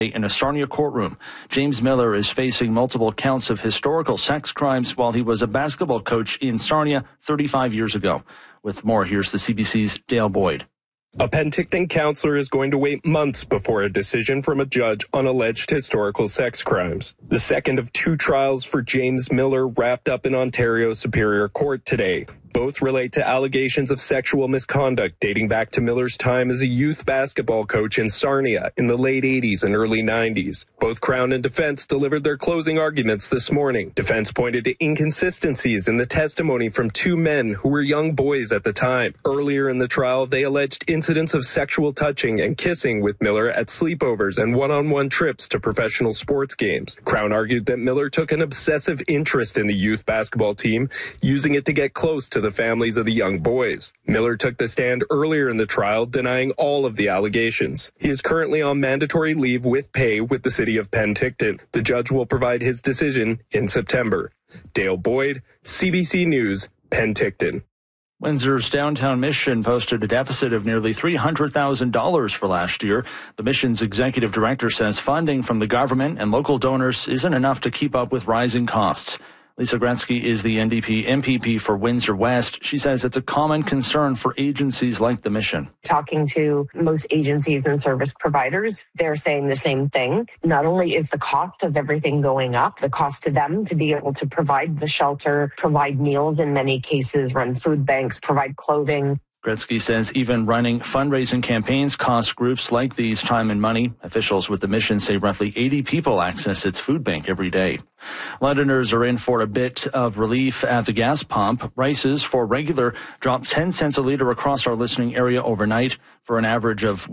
In a Sarnia courtroom, James Miller is facing multiple counts of historical sex crimes while he was a basketball coach in Sarnia 35 years ago. With more, here's the CBC's Dale Boyd. A Penticton counselor is going to wait months before a decision from a judge on alleged historical sex crimes. The second of two trials for James Miller wrapped up in Ontario Superior Court today. Both relate to allegations of sexual misconduct dating back to Miller's time as a youth basketball coach in Sarnia in the late 80s and early 90s. Both Crown and defense delivered their closing arguments this morning. Defense pointed to inconsistencies in the testimony from two men who were young boys at the time. Earlier in the trial, they alleged incidents of sexual touching and kissing with Miller at sleepovers and one-on-one trips to professional sports games. Crown argued that Miller took an obsessive interest in the youth basketball team, using it to get close to the families of the young boys. Miller took the stand earlier in the trial, denying all of the allegations. He is currently on mandatory leave with pay with the city of Penticton. The judge will provide his decision in September. Dale Boyd, CBC News, Penticton. Windsor's downtown mission posted a deficit of nearly $300,000 for last year. The mission's executive director says funding from the government and local donors isn't enough to keep up with rising costs. Lisa Gretzky is the NDP MPP for Windsor West. She says it's a common concern for agencies like the mission. Talking to most agencies and service providers, they're saying the same thing. Not only is the cost of everything going up, the cost to them to be able to provide the shelter, provide meals in many cases, run food banks, provide clothing. Gretzky says even running fundraising campaigns costs groups like these time and money. Officials with the mission say roughly 80 people access its food bank every day. Londoners are in for a bit of relief at the gas pump. Prices for regular dropped 10 cents a litre across our listening area overnight for an average of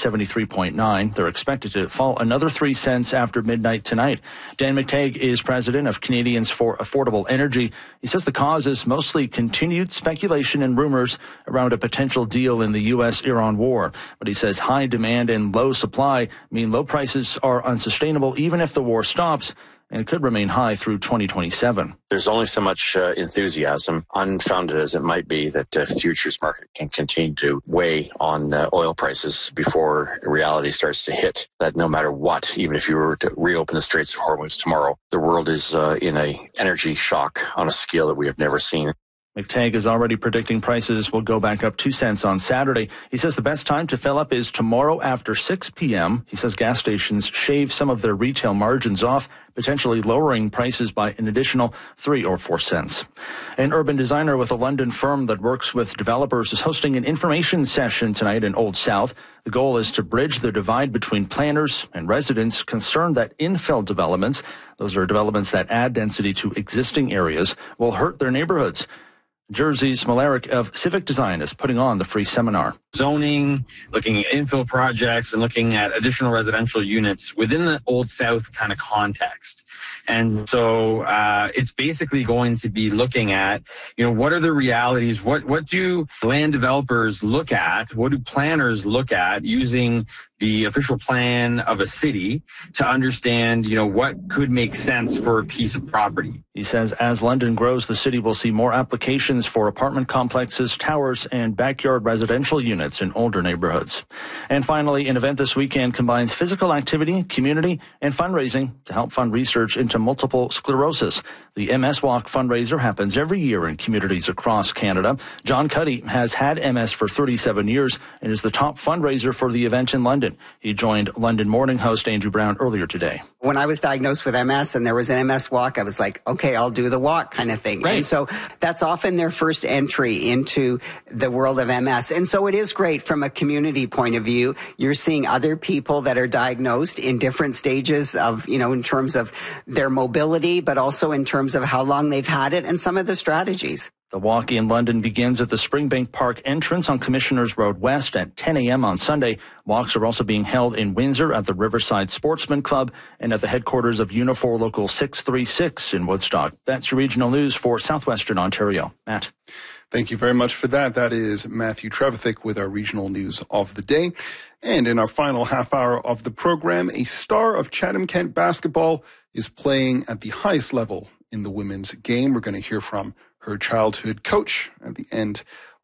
173.9. They're expected to fall another 3 cents after midnight tonight. Dan McTagg is president of Canadians for Affordable Energy. He says the cause is mostly continued speculation and rumors around a potential deal in the U.S.-Iran war. But he says high demand and low supply mean low prices are unsustainable even if the war stops, and it could remain high through 2027. There's only so much enthusiasm, unfounded as it might be, that the futures market can continue to weigh on oil prices before reality starts to hit. That no matter what, even if you were to reopen the Straits of Hormuz tomorrow, the world is in a energy shock on a scale that we have never seen. McTagg is already predicting prices will go back up 2 cents on Saturday. He says the best time to fill up is tomorrow after 6 p.m. He says gas stations shave some of their retail margins off, potentially lowering prices by an additional 3 or 4 cents. An urban designer with a London firm that works with developers is hosting an information session tonight in Old South. The goal is to bridge the divide between planners and residents concerned that infill developments, those are developments that add density to existing areas, will hurt their neighborhoods. Jersey Smolarek of Civic Design is putting on the free seminar. Zoning, looking at infill projects, and looking at additional residential units within the Old South kind of context. And so it's basically going to be looking at, what are the realities? What do land developers look at? What do planners look at using the official plan of a city to understand, what could make sense for a piece of property? He says as London grows, the city will see more applications for apartment complexes, towers, and backyard residential units in older neighborhoods. And finally, an event this weekend combines physical activity, community, and fundraising to help fund research into multiple sclerosis. The MS Walk fundraiser happens every year in communities across Canada. John Cuddy has had MS for 37 years and is the top fundraiser for the event in London. He joined London Morning host Andrew Brown earlier today. When I was diagnosed with MS and there was an MS walk, I was like, okay, I'll do the walk kind of thing. Right. And so that's often their first entry into the world of MS. And so it is great from a community point of view. You're seeing other people that are diagnosed in different stages of, in terms of their mobility, but also in terms of how long they've had it and some of the strategies. The walk in London begins at the Springbank Park entrance on Commissioners Road West at 10 a.m. on Sunday. Walks are also being held in Windsor at the Riverside Sportsman Club and at the headquarters of Unifor Local 636 in Woodstock. That's your regional news for Southwestern Ontario. Matt. Thank you very much for that. That is Matthew Trevithick with our regional news of the day. And in our final half hour of the program, a star of Chatham-Kent basketball is playing at the highest level in the women's game. We're going to hear from her childhood coach at the end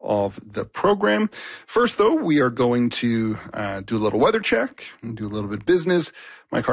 of the program. First, though, we are going to do a little weather check and do a little bit of business. Mike